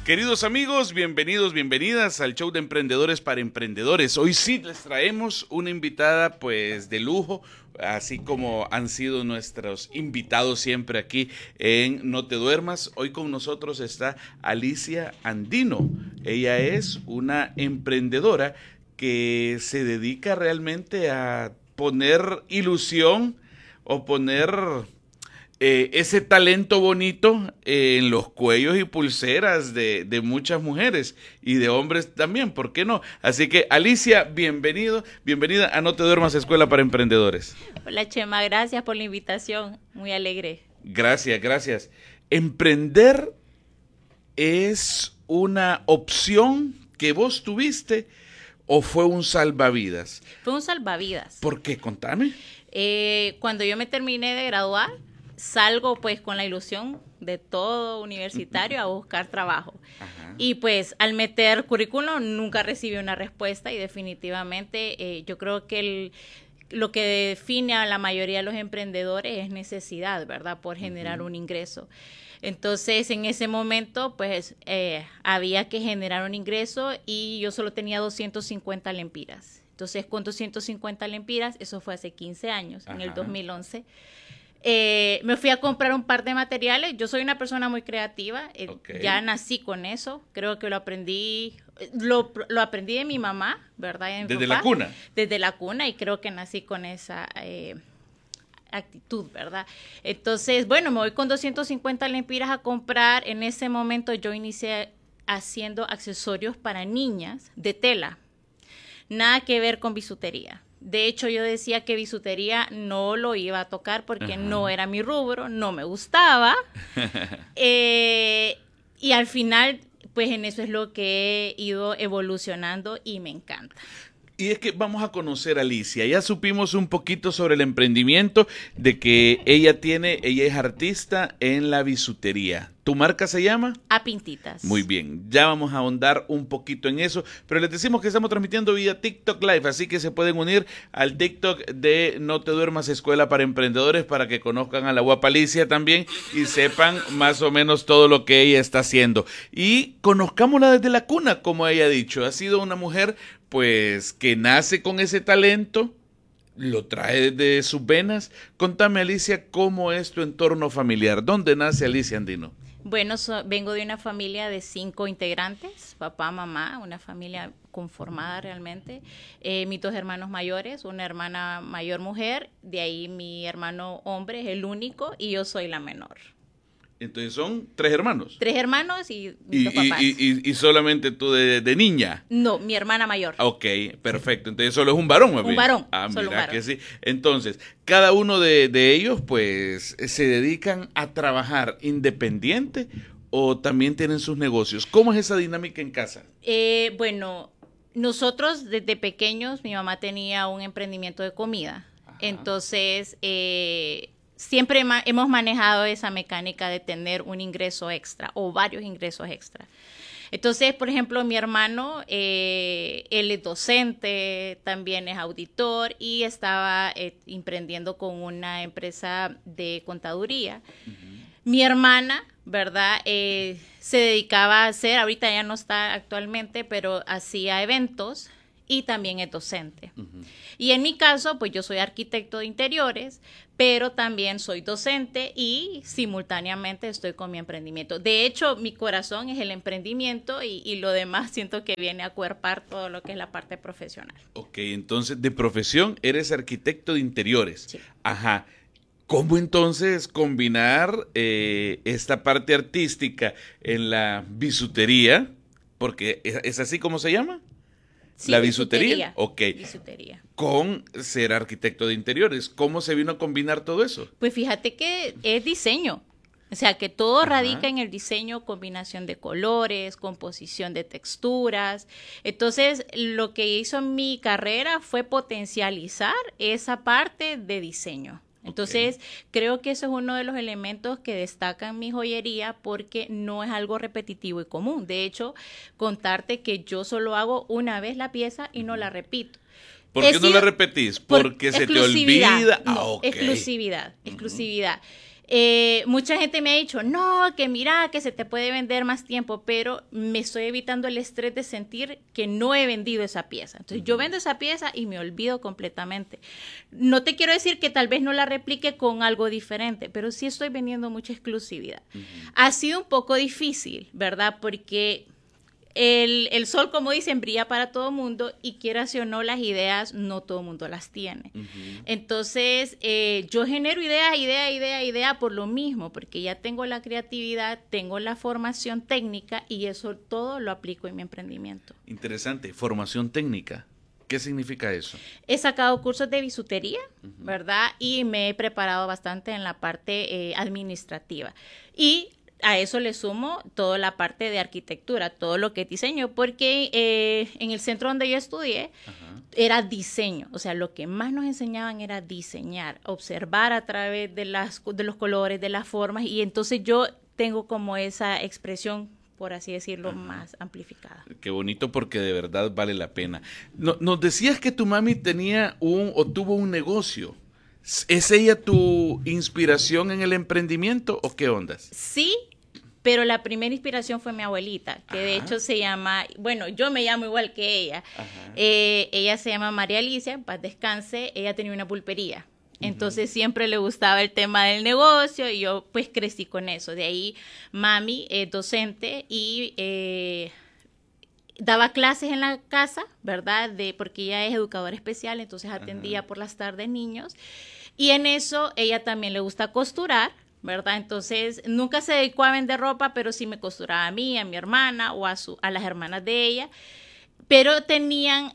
Queridos amigos, bienvenidos, bienvenidas al show de Emprendedores para Emprendedores. Hoy sí les traemos una invitada pues de lujo, así como han sido nuestros invitados siempre aquí en No Te Duermas. Hoy con nosotros está Alicia Andino. Ella es una emprendedora que se dedica realmente a poner ilusión o poner ese talento bonito en los cuellos y pulseras de muchas mujeres y de hombres también, ¿por qué no? Así que Alicia, bienvenida a No Te Duermas, Escuela para Emprendedores. Hola Chema, gracias por la invitación, muy alegre. Gracias. ¿Emprender es una opción que vos tuviste o fue un salvavidas? Fue un salvavidas. ¿Por qué? Contame. Cuando yo me terminé de graduar, salgo pues con la ilusión de todo universitario a buscar trabajo. Ajá. Y pues al meter currículum nunca recibí una respuesta y definitivamente yo creo que lo que define a la mayoría de los emprendedores es necesidad, ¿verdad? Por generar un ingreso. Entonces, en ese momento, pues, había que generar un ingreso y yo solo tenía 250 lempiras. Entonces, con 250 lempiras, eso fue hace 15 años, ajá, en el 2011, me fui a comprar un par de materiales. Yo soy una persona muy creativa, okay, ya nací con eso, creo que lo aprendí de mi mamá, ¿verdad? ¿Desde la cuna? Desde la cuna, y creo que nací con esa actitud, ¿verdad? Entonces, bueno, me voy con 250 lempiras a comprar. En ese momento yo inicié haciendo accesorios para niñas de tela, nada que ver con bisutería. De hecho, yo decía que bisutería no lo iba a tocar porque ajá, no era mi rubro, no me gustaba. Y al final, pues en eso es lo que he ido evolucionando y me encanta. Y es que vamos a conocer a Alicia. Ya supimos un poquito sobre el emprendimiento, de que ella es artista en la bisutería. ¿Tu marca se llama? A Pintitas. Muy bien, ya vamos a ahondar un poquito en eso, pero les decimos que estamos transmitiendo vía TikTok Live, así que se pueden unir al TikTok de No Te Duermas, Escuela para Emprendedores, para que conozcan a la guapa Alicia también y sepan más o menos todo lo que ella está haciendo. Y conozcámosla desde la cuna, como ella ha dicho. Ha sido una mujer pues que nace con ese talento, lo trae de sus venas. Contame, Alicia, ¿cómo es tu entorno familiar? ¿Dónde nace Alicia Andino? Bueno, vengo de una familia de 5 integrantes, papá, mamá, una familia conformada realmente. Mis 2 hermanos mayores, una hermana mayor mujer, de ahí mi hermano hombre es el único y yo soy la menor. Entonces son 3 hermanos. 3 hermanos y mis 2 papás. Y solamente tú de niña. No, mi hermana mayor. Ok, perfecto. Entonces solo es un varón, ¿me Un varón. Ah, solo mira un varón. que sí. Entonces, cada uno de ellos, pues, se dedican a trabajar independiente o también tienen sus negocios. ¿Cómo es esa dinámica en casa? Bueno, nosotros desde pequeños, mi mamá tenía un emprendimiento de comida. Ajá. Entonces, siempre hemos manejado esa mecánica de tener un ingreso extra o varios ingresos extra. Entonces, por ejemplo, mi hermano, él es docente, también es auditor y estaba emprendiendo con una empresa de contaduría. Uh-huh. Mi hermana, ¿verdad? Se dedicaba a hacer, ahorita ya no está actualmente, pero hacía eventos y también es docente. Uh-huh. Y en mi caso, pues yo soy arquitecto de interiores, pero también soy docente y simultáneamente estoy con mi emprendimiento. De hecho, mi corazón es el emprendimiento y lo demás siento que viene a acuerpar todo lo que es la parte profesional. Ok, entonces de profesión eres arquitecto de interiores. Sí. Ajá. ¿Cómo entonces combinar esta parte artística en la bisutería? Porque ¿es así como se llama? Sí, ¿La bisutería? Ok. Bisutería. Con ser arquitecto de interiores. ¿Cómo se vino a combinar todo eso? Pues fíjate que es diseño. O sea, que todo ajá, radica en el diseño, combinación de colores, composición de texturas. Entonces, lo que hizo mi carrera fue potencializar esa parte de diseño. Entonces, creo que eso es uno de los elementos que destacan mi joyería porque no es algo repetitivo y común. De hecho, contarte que yo solo hago una vez la pieza y no la repito. ¿Por qué no la repetís? ¿Porque se te olvida? No, exclusividad. Mucha gente me ha dicho, no, que mira, que se te puede vender más tiempo, pero me estoy evitando el estrés de sentir que no he vendido esa pieza. Entonces yo vendo esa pieza y me olvido completamente. No te quiero decir que tal vez no la replique con algo diferente, pero sí estoy vendiendo mucha exclusividad. Ha sido un poco difícil, ¿verdad? Porque el sol, como dicen, brilla para todo mundo y quieras o no, las ideas no todo mundo las tiene. Entonces, yo genero idea por lo mismo, porque ya tengo la creatividad, tengo la formación técnica y eso todo lo aplico en mi emprendimiento. Interesante, formación técnica. ¿Qué significa eso? He sacado cursos de bisutería, ¿verdad? Y me he preparado bastante en la parte administrativa. Y a eso le sumo toda la parte de arquitectura, todo lo que es diseño, porque en el centro donde yo estudié era diseño, o sea, lo que más nos enseñaban era diseñar, observar a través de los colores, de las formas, y entonces yo tengo como esa expresión, por así decirlo, más amplificada. Qué bonito, porque de verdad vale la pena. Nos decías que tu mami tuvo un negocio. ¿Es ella tu inspiración en el emprendimiento o qué ondas? Sí, pero la primera inspiración fue mi abuelita, que de hecho se llama, bueno, yo me llamo igual que ella. Ella se llama María Alicia, en paz descanse. Ella tenía una pulpería. Entonces siempre le gustaba el tema del negocio y yo pues crecí con eso. De ahí mami es docente y daba clases en la casa, ¿verdad? Porque ella es educadora especial, entonces atendía por las tardes niños. Y en eso ella también le gusta costurar, ¿verdad? Entonces nunca se dedicó a vender ropa, pero sí me costuraba a mí, a mi hermana o a las hermanas de ella. Pero tenían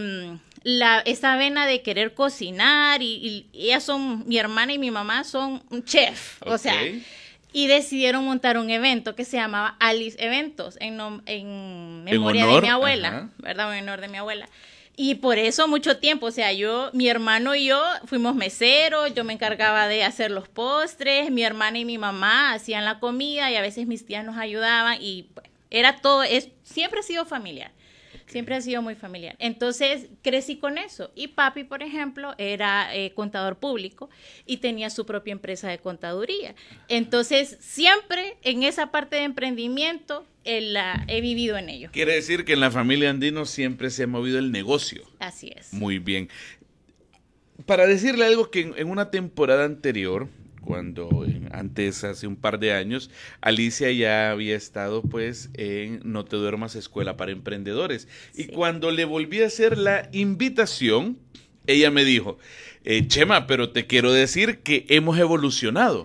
esa vena de querer cocinar y ellas son, mi hermana y mi mamá son un chef, o sea, y decidieron montar un evento que se llamaba Alice Eventos en memoria de mi abuela, ¿verdad? En honor de mi abuela. Y por eso mucho tiempo, o sea, mi hermano y yo fuimos meseros, yo me encargaba de hacer los postres, mi hermana y mi mamá hacían la comida y a veces mis tías nos ayudaban y bueno, era todo, siempre ha sido familiar. Siempre ha sido muy familiar. Entonces, crecí con eso. Y papi, por ejemplo, era contador público y tenía su propia empresa de contaduría. Entonces, siempre en esa parte de emprendimiento he vivido en ello. Quiere decir que en la familia Andino siempre se ha movido el negocio. Así es. Muy bien. Para decirle algo que en una temporada anterior, hace un par de años, Alicia ya había estado pues en No Te Duermas, Escuela para Emprendedores. Sí. Y cuando le volví a hacer la invitación, ella me dijo, Chema, pero te quiero decir que hemos evolucionado.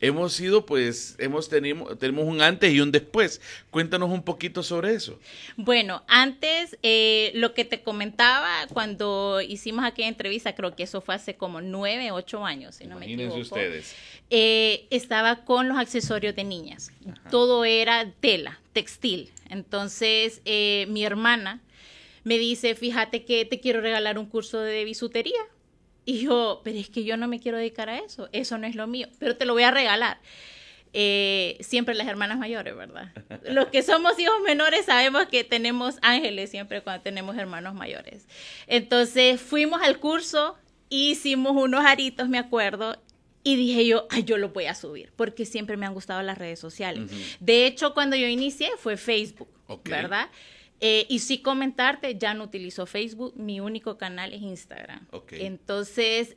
Tenemos un antes y un después. Cuéntanos un poquito sobre eso. Bueno, antes, lo que te comentaba cuando hicimos aquella entrevista, creo que eso fue hace como 9, 8 años, si no me equivoco. Imagínense ustedes. Estaba con los accesorios de niñas. Todo era tela, textil. Entonces, mi hermana me dice, fíjate que te quiero regalar un curso de bisutería. Y yo, pero es que yo no me quiero dedicar a eso no es lo mío, pero te lo voy a regalar. Siempre las hermanas mayores, ¿verdad? Los que somos hijos menores sabemos que tenemos ángeles siempre cuando tenemos hermanos mayores. Entonces fuimos al curso, hicimos unos aritos, me acuerdo, y dije yo los voy a subir, porque siempre me han gustado las redes sociales. De hecho, cuando yo inicié fue Facebook, ¿verdad? Y sí comentarte, ya no utilizo Facebook, mi único canal es Instagram. Entonces,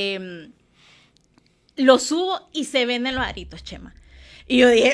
lo subo y se venden los aritos, Chema. Y yo dije,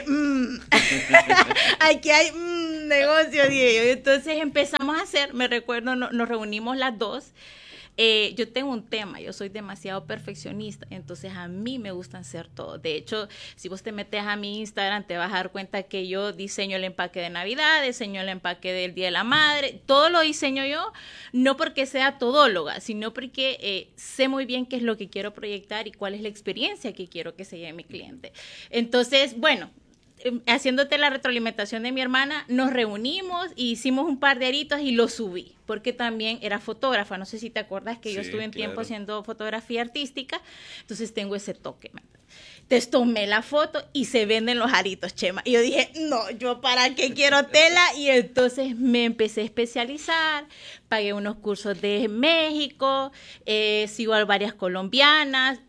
aquí hay negocio, dije yo. Entonces empezamos a hacer, me recuerdo, nos reunimos las dos. Yo tengo un tema, yo soy demasiado perfeccionista, entonces a mí me gusta hacer todo. De hecho, si vos te metes a mi Instagram, te vas a dar cuenta que yo diseño el empaque de Navidad, diseño el empaque del Día de la Madre, todo lo diseño yo, no porque sea todóloga, sino porque sé muy bien qué es lo que quiero proyectar y cuál es la experiencia que quiero que se lleve mi cliente. Entonces, bueno, haciéndote la retroalimentación de mi hermana, nos reunimos y hicimos un par de aritos y los subí, porque también era fotógrafa, no sé si te acuerdas que yo estuve un tiempo haciendo fotografía artística, entonces tengo ese toque. Entonces tomé la foto y se venden los aritos, Chema, y yo dije, no, yo para qué quiero tela, y entonces me empecé a especializar, pagué unos cursos de México, sigo a varias colombianas,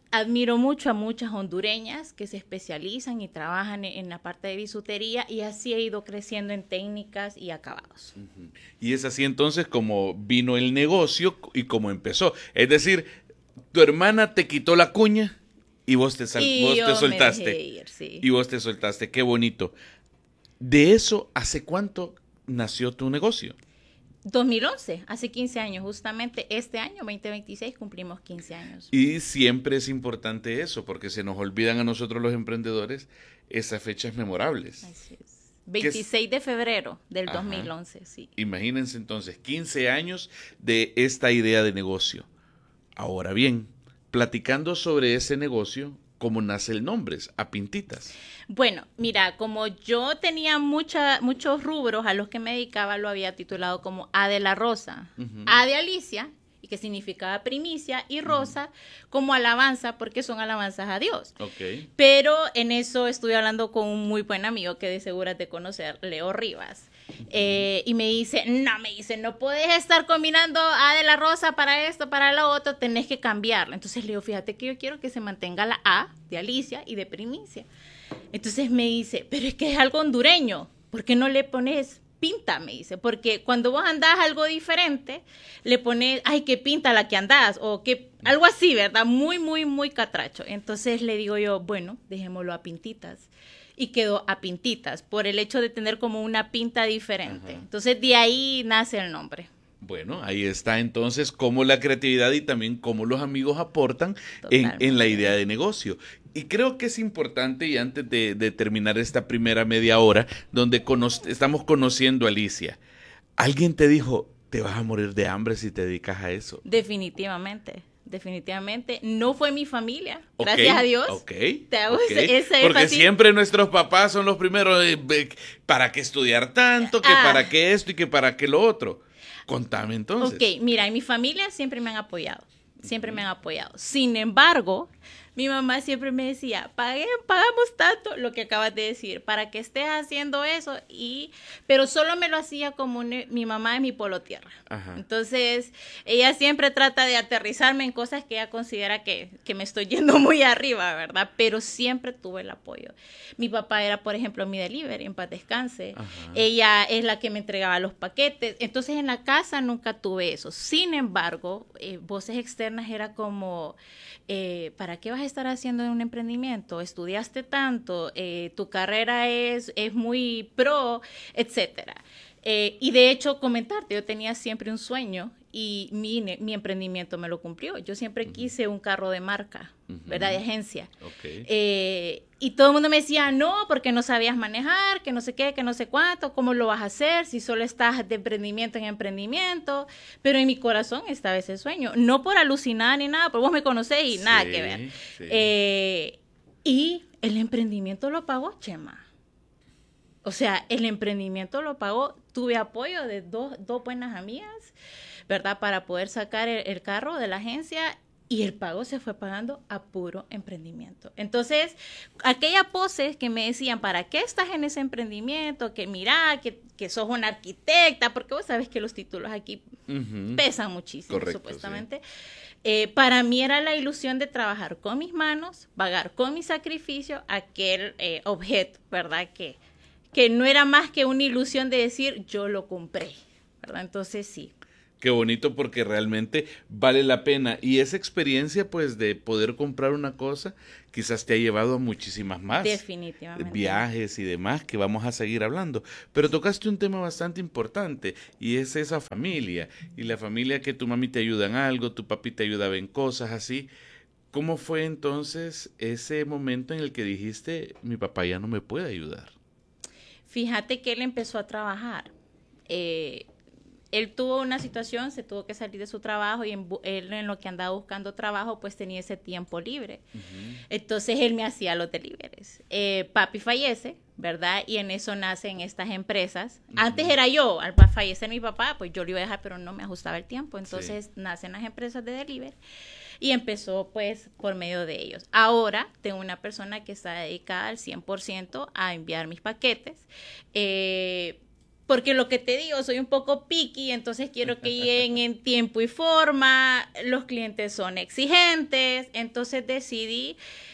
admiro mucho a muchas hondureñas que se especializan y trabajan en la parte de bisutería y así he ido creciendo en técnicas y acabados. Y es así entonces como vino el negocio y como empezó. Es decir, tu hermana te quitó la cuña y vos te soltaste. Me dejé ir, sí. Y vos te soltaste, qué bonito. De eso, ¿hace cuánto nació tu negocio? 2011, hace 15 años, justamente este año, 2026, cumplimos 15 años. Y siempre es importante eso, porque se nos olvidan a nosotros los emprendedores esas fechas memorables. Así es. 26 de febrero del 2011, sí. Imagínense entonces, 15 años de esta idea de negocio. Ahora bien, platicando sobre ese negocio, ¿cómo nace el nombre? A Pintitas. Bueno, mira, como yo tenía muchos rubros a los que me dedicaba, lo había titulado como A de la Rosa. A de Alicia, y que significaba primicia, y Rosa como alabanza, porque son alabanzas a Dios. Okay. Pero en eso estuve hablando con un muy buen amigo que de seguro has de conocer, Leo Rivas. Y me dice, no puedes estar combinando A de la Rosa para esto, para lo otro, tenés que cambiarlo. Entonces le digo, fíjate que yo quiero que se mantenga la A de Alicia y de primicia. Entonces me dice, pero es que es algo hondureño, ¿por qué no le pones pinta? Me dice, porque cuando vos andás algo diferente, le pones, ay, qué pinta la que andás, o que algo así, ¿verdad? Muy, muy, muy catracho. Entonces le digo yo, bueno, dejémoslo a Pintitas. Y quedó a Pintitas, por el hecho de tener como una pinta diferente. Ajá. Entonces de ahí nace el nombre. Bueno, ahí está entonces cómo la creatividad y también cómo los amigos aportan en la idea de negocio. Y creo que es importante, y antes de terminar esta primera media hora, donde estamos conociendo a Alicia, alguien te dijo, te vas a morir de hambre si te dedicas a eso. Definitivamente. No fue mi familia, gracias a Dios. Te hago ese porque siempre nuestros papás son los primeros, ¿para qué estudiar tanto? Que para qué esto y que para qué lo otro. Contame entonces. Ok, mira, en mi familia siempre me han apoyado. Sin embargo, mi mamá siempre me decía, pagamos tanto, lo que acabas de decir, para que estés haciendo eso, pero solo me lo hacía como mi mamá es mi polo tierra. Ajá. Entonces, ella siempre trata de aterrizarme en cosas que ella considera que me estoy yendo muy arriba, ¿verdad? Pero siempre tuve el apoyo. Mi papá era, por ejemplo, mi delivery, en paz descanse. Ajá. Ella es la que me entregaba los paquetes. Entonces, en la casa nunca tuve eso. Sin embargo, voces externas era como, ¿para qué vas a estar haciendo un emprendimiento? Estudiaste tanto, tu carrera es muy pro, etcétera. Y de hecho, comentarte, yo tenía siempre un sueño y mi emprendimiento me lo cumplió. Yo siempre quise un carro de marca, ¿verdad? De agencia. Okay. Y todo el mundo me decía, no, porque no sabías manejar, que no sé qué, que no sé cuánto, ¿cómo lo vas a hacer si solo estás de emprendimiento en emprendimiento? Pero en mi corazón estaba ese sueño. No por alucinar ni nada, porque vos me conocés y nada que ver. Sí. Y el emprendimiento lo pagó Chema. O sea, el emprendimiento lo pagó. Tuve apoyo de dos buenas amigas, ¿verdad? Para poder sacar el carro de la agencia y el pago se fue pagando a puro emprendimiento. Entonces, aquellas poses que me decían, ¿para qué estás en ese emprendimiento? Que mira, que sos una arquitecta, porque vos sabes que los títulos aquí pesan muchísimo, correcto, supuestamente. Sí. Para mí era la ilusión de trabajar con mis manos, pagar con mi sacrificio aquel objeto, ¿verdad? Que no era más que una ilusión de decir, yo lo compré, ¿verdad? Entonces, sí. Qué bonito porque realmente vale la pena. Y esa experiencia, pues, de poder comprar una cosa, quizás te ha llevado a muchísimas más. Definitivamente. Viajes y demás que vamos a seguir hablando. Pero tocaste un tema bastante importante y es esa familia. Y la familia que tu mami te ayuda en algo, tu papi te ayudaba en cosas así. ¿Cómo fue entonces ese momento en el que dijiste, mi papá ya no me puede ayudar? Fíjate que él empezó a trabajar. Él tuvo una situación, se tuvo que salir de su trabajo y él en lo que andaba buscando trabajo, pues tenía ese tiempo libre. Entonces, él me hacía los deliveries. Papi fallece, ¿verdad? Y en eso nacen estas empresas. Antes era yo, al fallecer mi papá, pues yo lo iba a dejar, pero no me ajustaba el tiempo. Entonces, nacen las empresas de delivery y empezó, pues, por medio de ellos. Ahora, tengo una persona que está dedicada al 100% a enviar mis paquetes. porque lo que te digo, soy un poco picky, entonces quiero que lleguen en tiempo y forma, los clientes son exigentes, entonces decidí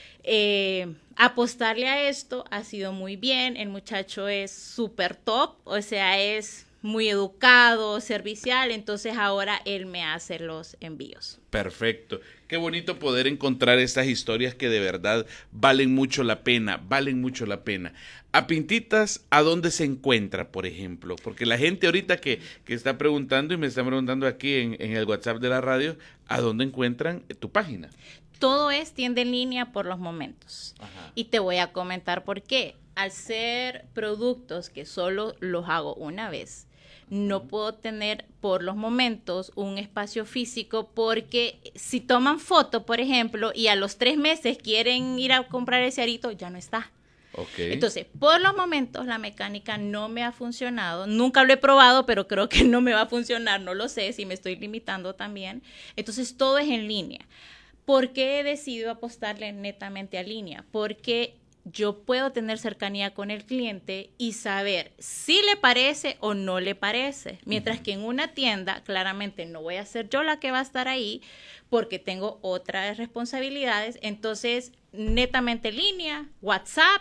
apostarle a esto. Ha sido muy bien, el muchacho es súper top, o sea, es muy educado, servicial, entonces ahora él me hace los envíos. Perfecto. Qué bonito poder encontrar estas historias que de verdad valen mucho la pena, valen mucho la pena. A Pintitas, ¿a dónde se encuentra, por ejemplo? Porque la gente ahorita que está preguntando y me está preguntando aquí en el WhatsApp de la radio, ¿a dónde encuentran tu página? Todo es tienda en línea por los momentos. Ajá. Y te voy a comentar por qué. Al ser productos que solo los hago una vez, no puedo tener por los momentos un espacio físico, porque si toman foto, por ejemplo, y a los 3 meses quieren ir a comprar ese arito, ya no está. Okay. Entonces, por los momentos la mecánica no me ha funcionado, nunca lo he probado, pero creo que no me va a funcionar, no lo sé, si me estoy limitando también. Entonces, todo es en línea. ¿Por qué he decidido apostarle netamente a línea? Porque yo puedo tener cercanía con el cliente y saber si le parece o no le parece. Mientras que en una tienda, claramente no voy a ser yo la que va a estar ahí porque tengo otras responsabilidades. Entonces, netamente línea, WhatsApp,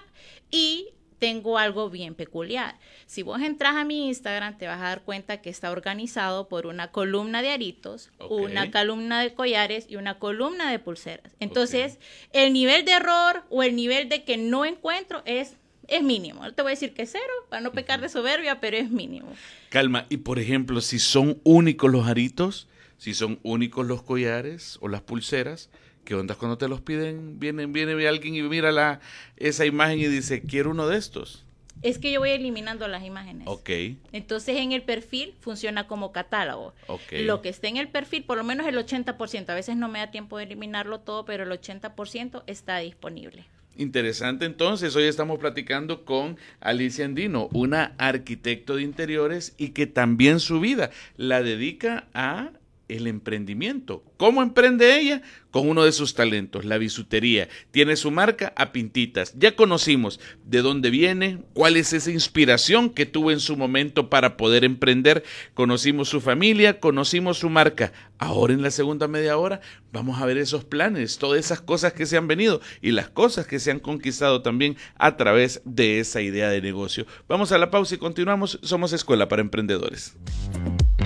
y tengo algo bien peculiar. Si vos entras a mi Instagram, te vas a dar cuenta que está organizado por una columna de aritos, okay, una columna de collares y una columna de pulseras. Entonces, okay, el nivel de error o el nivel de que no encuentro es mínimo. No te voy a decir que es 0, para no pecar de soberbia, pero es mínimo. Calma, y por ejemplo, si son únicos los aritos, si son únicos los collares o las pulseras, ¿qué onda cuando te los piden? Viene alguien y mira esa imagen y dice, quiero uno de estos. Es que yo voy eliminando las imágenes. Ok. Entonces, en el perfil funciona como catálogo. Okay. Lo que esté en el perfil, por lo menos el 80%, a veces no me da tiempo de eliminarlo todo, pero el 80% está disponible. Interesante, entonces, hoy estamos platicando con Alicia Andino, una arquitecto de interiores y que también su vida la dedica a el emprendimiento. ¿Cómo emprende ella? Con uno de sus talentos, la bisutería. Tiene su marca A Pintitas. Ya conocimos de dónde viene, cuál es esa inspiración que tuvo en su momento para poder emprender. Conocimos su familia, conocimos su marca. Ahora en la segunda media hora vamos a ver esos planes, todas esas cosas que se han venido y las cosas que se han conquistado también a través de esa idea de negocio. Vamos a la pausa y continuamos. Somos Escuela para Emprendedores.